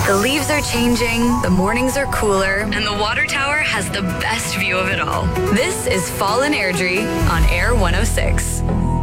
The leaves are changing, the mornings are cooler, and the water tower has the best view of it all. This is Fall in Airdrie on Air 106.